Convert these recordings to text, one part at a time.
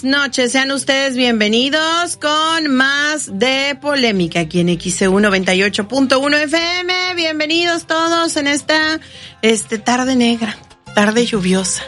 buenas noches. Sean ustedes bienvenidos con más de Polémica aquí en XEU 98.1 FM. Bienvenidos todos en esta tarde negra, tarde lluviosa.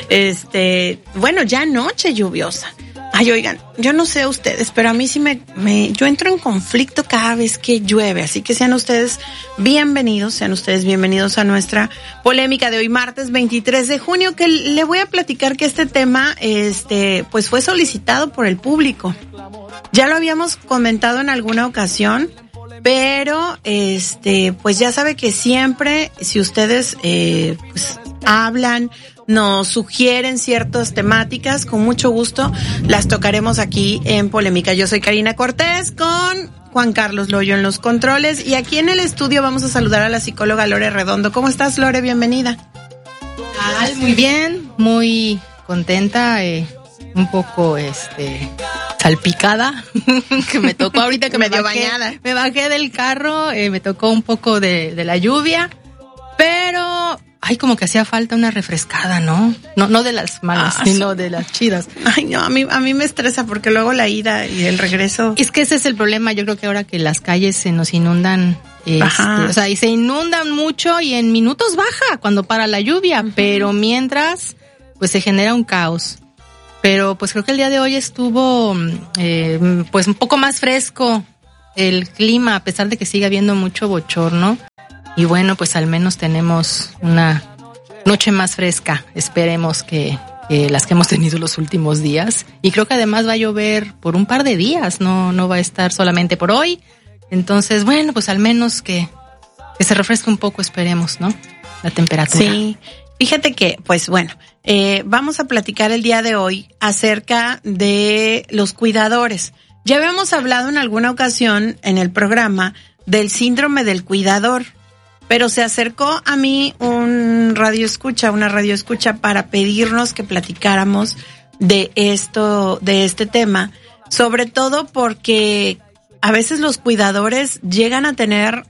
Bueno, ya noche lluviosa. Ay, oigan, yo no sé ustedes, pero a mí sí yo entro en conflicto cada vez que llueve, así que sean ustedes bienvenidos a nuestra polémica de hoy, martes 23 de junio, que le voy a platicar que este tema, pues fue solicitado por el público. Ya lo habíamos comentado en alguna ocasión, pero, pues ya sabe que siempre, si ustedes, pues hablan, nos sugieren ciertas temáticas, con mucho gusto las tocaremos aquí en Polémica. Yo soy Karina Cortés con Juan Carlos Loyo en los controles y aquí en el estudio vamos a saludar a la psicóloga Lore Redondo. ¿Cómo estás, Lore? Bienvenida. Muy bien, muy contenta, un poco salpicada que me tocó ahorita que medio bañada. Me bajé del carro, me tocó un poco de la lluvia, pero ay, como que hacía falta una refrescada, ¿no? No de las malas, sino de las chidas. Ay, no, a mí me estresa porque luego la ida y el regreso. Es que ese es el problema, yo creo que ahora que las calles se nos inundan, o sea, y se inundan mucho y en minutos baja cuando para la lluvia, pero mientras, pues se genera un caos. Pero pues creo que el día de hoy estuvo, pues un poco más fresco el clima, a pesar de que sigue habiendo mucho bochorno. Y bueno, pues al menos tenemos una noche más fresca, esperemos que las que hemos tenido los últimos días. Y creo que además va a llover por un par de días, no va a estar solamente por hoy. Entonces, bueno, pues al menos que se refresque un poco, esperemos, ¿no? La temperatura. Sí, fíjate que, pues bueno, vamos a platicar el día de hoy acerca de los cuidadores. Ya habíamos hablado en alguna ocasión en el programa del síndrome del cuidador. Pero se acercó a mí una radio escucha para pedirnos que platicáramos de este tema, sobre todo porque a veces los cuidadores llegan a tener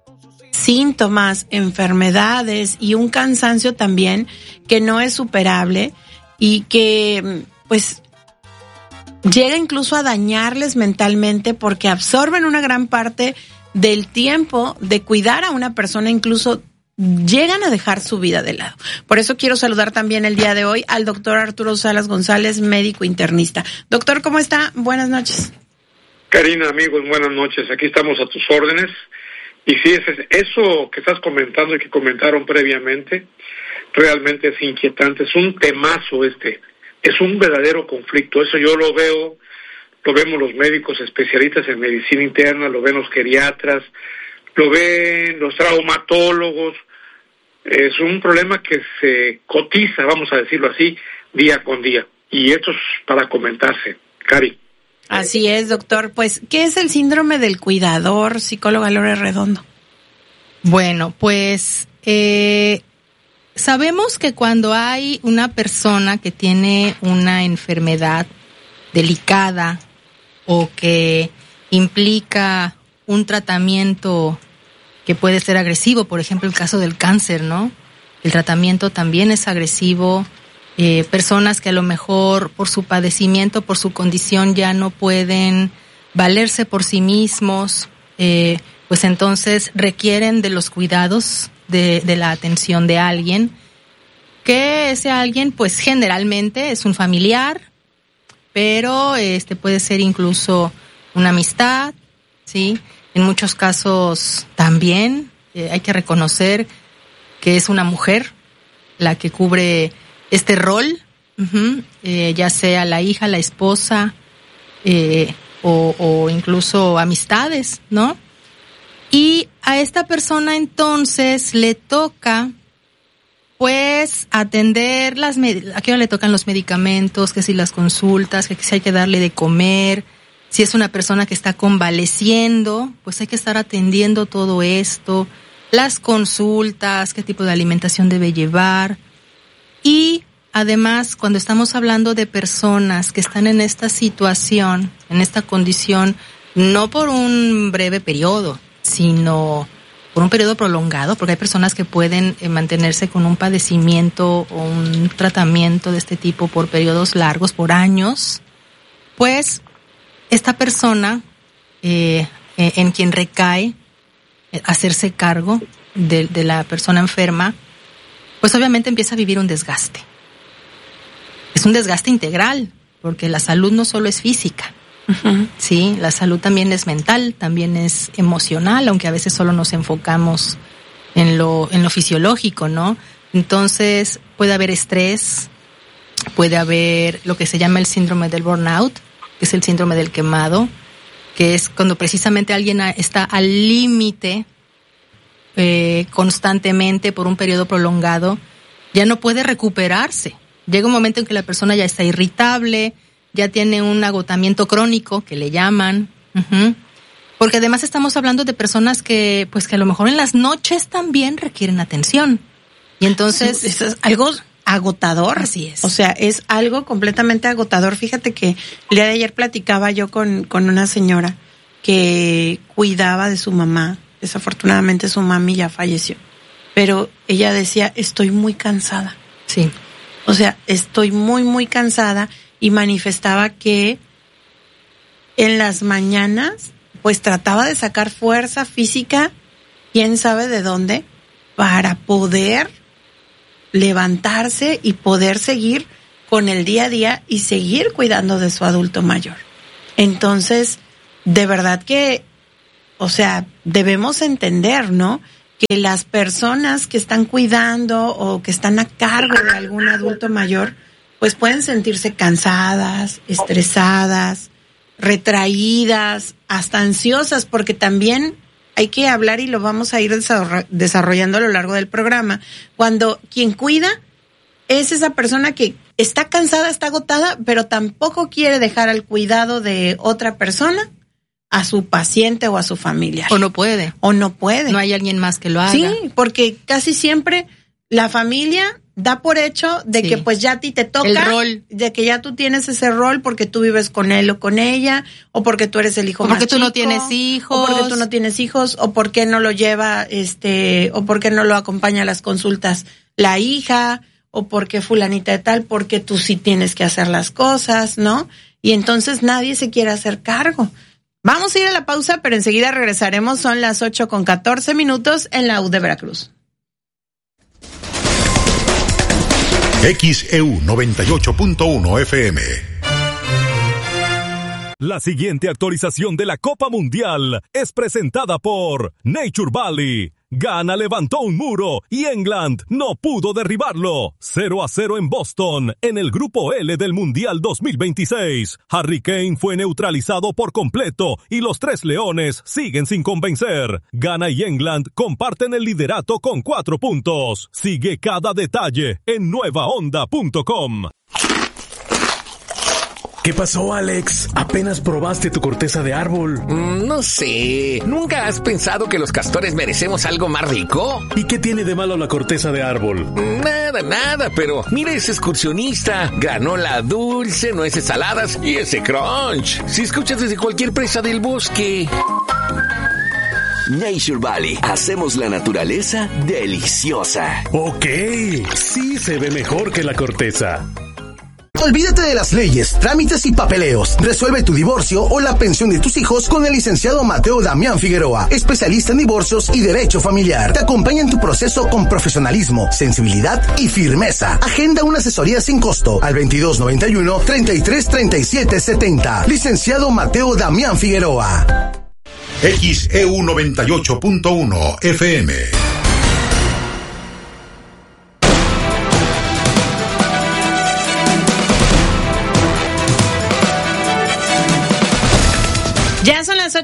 síntomas, enfermedades y un cansancio también que no es superable y que pues llega incluso a dañarles mentalmente porque absorben una gran parte del tiempo de cuidar a una persona, incluso llegan a dejar su vida de lado. Por eso quiero saludar también el día de hoy al doctor Arturo Salas González, médico internista. Doctor, ¿cómo está? Buenas noches. Karina, amigos, buenas noches. Aquí estamos a tus órdenes. Y sí, eso que estás comentando y que comentaron previamente, realmente es inquietante. Es un temazo es un verdadero conflicto. Eso yo lo vemos los médicos especialistas en medicina interna, lo ven los geriatras, lo ven los traumatólogos. Es un problema que se cotiza, vamos a decirlo así, día con día. Y esto es para comentarse. Cari. Así es, doctor. Pues, ¿qué es el síndrome del cuidador, psicóloga Lore Redondo? Bueno, pues sabemos que cuando hay una persona que tiene una enfermedad delicada, o que implica un tratamiento que puede ser agresivo, por ejemplo, el caso del cáncer, ¿no? El tratamiento también es agresivo, personas que a lo mejor por su padecimiento, por su condición ya no pueden valerse por sí mismos, pues entonces requieren de los cuidados, de la atención de alguien, que ese alguien pues generalmente es un familiar, pero puede ser incluso una amistad, ¿sí? En muchos casos también hay que reconocer que es una mujer la que cubre este rol, ya sea la hija, la esposa, o incluso amistades, ¿no? Y a esta persona entonces le toca pues atender a qué hora le tocan los medicamentos, que si las consultas, que si hay que darle de comer, si es una persona que está convaleciendo, pues hay que estar atendiendo todo esto, las consultas, qué tipo de alimentación debe llevar. Y además, cuando estamos hablando de personas que están en esta situación, en esta condición, no por un breve periodo, sino por un periodo prolongado, porque hay personas que pueden mantenerse con un padecimiento o un tratamiento de este tipo por periodos largos, por años, Pues esta persona en quien recae hacerse cargo de la persona enferma, pues obviamente empieza a vivir un desgaste. Es un desgaste integral, porque la salud no solo es física, uh-huh. Sí, la salud también es mental, también es emocional, aunque a veces solo nos enfocamos en lo fisiológico, ¿no? Entonces puede haber estrés, puede haber lo que se llama el síndrome del burnout, que es el síndrome del quemado, que es cuando precisamente alguien está al límite constantemente por un periodo prolongado, ya no puede recuperarse. Llega un momento en que la persona ya está irritable, ya tiene un agotamiento crónico, que le llaman, uh-huh. Porque además estamos hablando de personas que a lo mejor en las noches también requieren atención. Y entonces eso es algo agotador. Así es. O sea, es algo completamente agotador. Fíjate que el día de ayer platicaba yo con una señora que cuidaba de su mamá. Desafortunadamente su mami ya falleció. Pero ella decía, estoy muy cansada. Sí. O sea, estoy muy, muy cansada, y manifestaba que en las mañanas pues trataba de sacar fuerza física, quién sabe de dónde, para poder levantarse y poder seguir con el día a día y seguir cuidando de su adulto mayor. Entonces, de verdad que, o sea, debemos entender, ¿no?, que las personas que están cuidando o que están a cargo de algún adulto mayor, pues pueden sentirse cansadas, estresadas, retraídas, hasta ansiosas, porque también hay que hablar, y lo vamos a ir desarrollando a lo largo del programa, cuando quien cuida es esa persona que está cansada, está agotada, pero tampoco quiere dejar al cuidado de otra persona a su paciente o a su familiar. O no puede. No hay alguien más que lo haga. Sí, porque casi siempre la familia da por hecho de que pues ya a ti te toca. El rol. De que ya tú tienes ese rol porque tú vives con él o con ella, o porque tú eres el hijo más chico. O porque tú no tienes hijos. O porque tú no tienes hijos, o porque no lo lleva, o porque no lo acompaña a las consultas la hija, o porque fulanita de tal, porque tú sí tienes que hacer las cosas, ¿no? Y entonces nadie se quiere hacer cargo. Vamos a ir a la pausa, pero enseguida regresaremos. Son las 8:14 en la U de Veracruz. XEU 98.1 FM. La siguiente actualización de la Copa Mundial es presentada por Nature Valley. Ghana levantó un muro y England no pudo derribarlo. 0-0 en Boston, en el grupo L del Mundial 2026. Harry Kane fue neutralizado por completo y los Tres Leones siguen sin convencer. Ghana y England comparten el liderato con 4 puntos. Sigue cada detalle en nuevaonda.com. ¿Qué pasó, Alex? ¿Apenas probaste tu corteza de árbol? No sé. ¿Nunca has pensado que los castores merecemos algo más rico? ¿Y qué tiene de malo la corteza de árbol? Nada, pero mira ese excursionista. Granola dulce, nueces saladas y ese crunch. Si escuchas desde cualquier presa del bosque. Nature Valley. Hacemos la naturaleza deliciosa. Ok, sí se ve mejor que la corteza. Olvídate de las leyes, trámites y papeleos. Resuelve tu divorcio o la pensión de tus hijos con el licenciado Mateo Damián Figueroa, especialista en divorcios y derecho familiar. Te acompaña en tu proceso con profesionalismo, sensibilidad y firmeza. Agenda una asesoría sin costo al 2291-333770. Licenciado Mateo Damián Figueroa. XEU 98.1 FM. Ya son las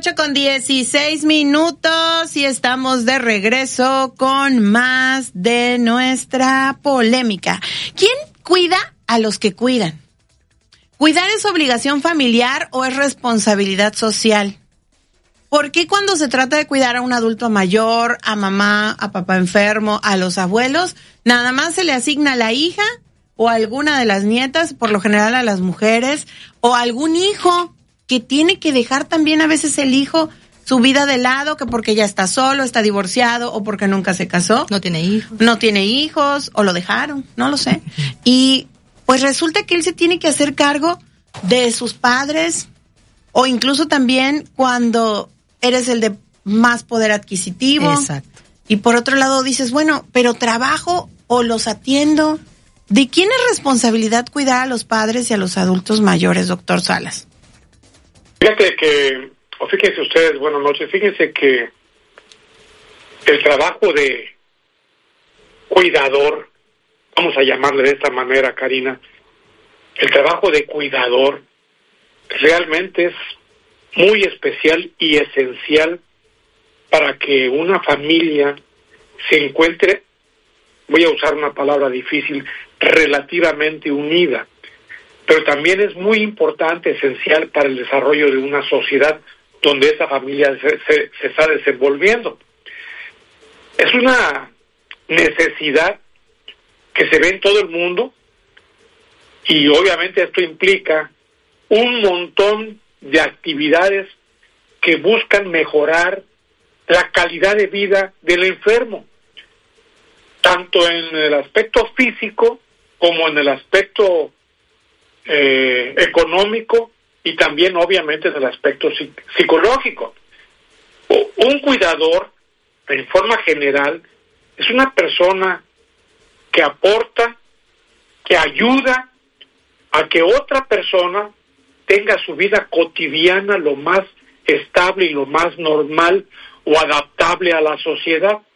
8:16 y estamos de regreso con más de nuestra polémica. ¿Quién cuida a los que cuidan? ¿Cuidar es obligación familiar o es responsabilidad social? ¿Por qué cuando se trata de cuidar a un adulto mayor, a mamá, a papá enfermo, a los abuelos, nada más se le asigna a la hija o a alguna de las nietas, por lo general a las mujeres, o a algún hijo que tiene que dejar también a veces el hijo su vida de lado, que porque ya está solo, está divorciado, o porque nunca se casó? No tiene hijos. No tiene hijos, o lo dejaron, no lo sé. Y pues resulta que él se tiene que hacer cargo de sus padres, o incluso también cuando eres el de más poder adquisitivo. Exacto. Y por otro lado dices, bueno, pero trabajo o los atiendo. ¿De quién es responsabilidad cuidar a los padres y a los adultos mayores, doctor Salas? Fíjense ustedes, buenas noches, fíjense que el trabajo de cuidador, vamos a llamarle de esta manera, Karina, el trabajo de cuidador realmente es muy especial y esencial para que una familia se encuentre, voy a usar una palabra difícil, relativamente unida, pero también es muy importante, esencial para el desarrollo de una sociedad donde esa familia se está desenvolviendo. Es una necesidad que se ve en todo el mundo y obviamente esto implica un montón de actividades que buscan mejorar la calidad de vida del enfermo, tanto en el aspecto físico como en el aspecto económico y también obviamente en el aspecto psicológico. Un cuidador, en forma general, es una persona que aporta, que ayuda a que otra persona tenga su vida cotidiana lo más estable y lo más normal o adaptable a la sociedad.